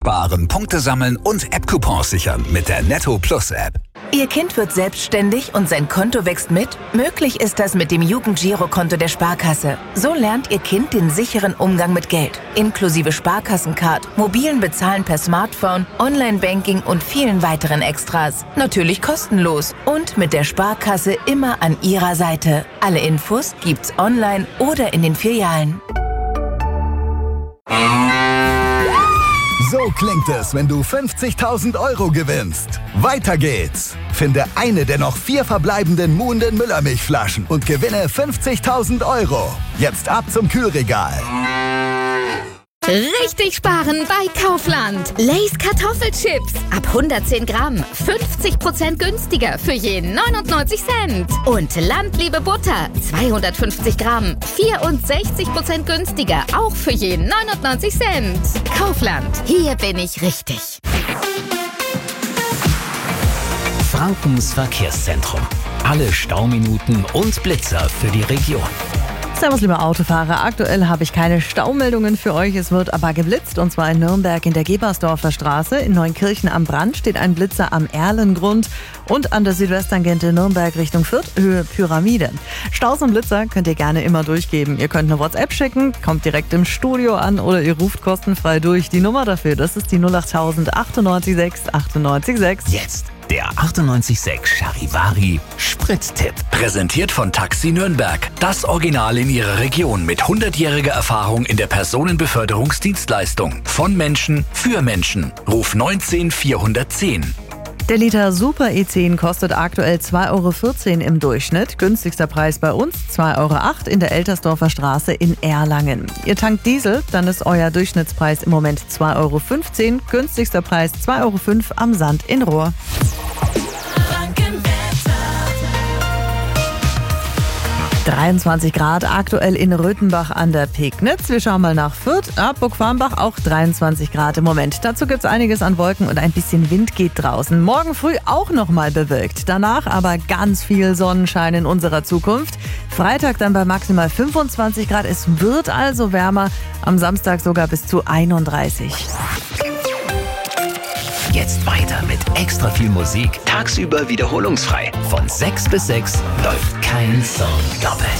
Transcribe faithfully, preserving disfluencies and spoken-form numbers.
sparen, Punkte sammeln und App-Coupons sichern mit der Netto Plus App. Ihr Kind wird selbstständig und sein Konto wächst mit? Möglich ist das mit dem Jugendgirokonto der Sparkasse. So lernt Ihr Kind den sicheren Umgang mit Geld. Inklusive Sparkassencard, mobilen Bezahlen per Smartphone, Online-Banking und vielen weiteren Extras. Natürlich kostenlos und mit der Sparkasse immer an Ihrer Seite. Alle Infos gibt's online oder in den Filialen. So klingt es, wenn du fünfzigtausend Euro gewinnst. Weiter geht's. Finde eine der noch vier verbleibenden Muhnden Müllermilchflaschen und gewinne fünfzigtausend Euro. Jetzt ab zum Kühlregal. Richtig sparen bei Kaufland. Lay's Kartoffelchips ab hundertzehn Gramm. fünfzig Prozent günstiger für je neunundneunzig Cent. Und Landliebe Butter zweihundertfünfzig Gramm. vierundsechzig Prozent günstiger. Auch für je neunundneunzig Cent. Kaufland. Hier bin ich richtig. Frankens Verkehrszentrum. Alle Stauminuten und Blitzer für die Region. Servus, liebe Autofahrer. Aktuell habe ich keine Staumeldungen für euch. Es wird aber geblitzt, und zwar in Nürnberg in der Gebersdorfer Straße. In Neunkirchen am Brand steht ein Blitzer am Erlengrund und an der Südwesttangente Nürnberg Richtung Fürth, Höhe Pyramide. Staus und Blitzer könnt ihr gerne immer durchgeben. Ihr könnt eine WhatsApp schicken, kommt direkt im Studio an oder ihr ruft kostenfrei durch. Die Nummer dafür, das ist die null acht tausend achtundneunzig sechs achtundneunzig sechs. Jetzt der achtundneunzig sechs Charivari Sprittipp. Präsentiert von Taxi Nürnberg. Das Original in Ihrer Region mit hundertjähriger Erfahrung in der Personenbeförderungsdienstleistung. Von Menschen für Menschen. Ruf neunzehn vierhundertzehn. Der Liter Super E zehn kostet aktuell zwei Euro vierzehn im Durchschnitt. Günstigster Preis bei uns zwei Euro acht in der Eltersdorfer Straße in Erlangen. Ihr tankt Diesel, dann ist euer Durchschnittspreis im Moment zwei Euro fünfzehn. Günstigster Preis zwei Euro fünf am Sand in Rohr. dreiundzwanzig Grad aktuell in Röthenbach an der Pegnitz. Wir schauen mal nach Fürth. Ab Burgfarrnbach auch dreiundzwanzig Grad im Moment. Dazu gibt es einiges an Wolken und ein bisschen Wind geht draußen. Morgen früh auch nochmal bewölkt. Danach aber ganz viel Sonnenschein in unserer Zukunft. Freitag dann bei maximal fünfundzwanzig Grad. Es wird also wärmer. Am Samstag sogar bis zu einunddreißig. Jetzt weiter mit extra viel Musik. Tagsüber wiederholungsfrei. Von sechs bis sechs läuft kein Song doppelt.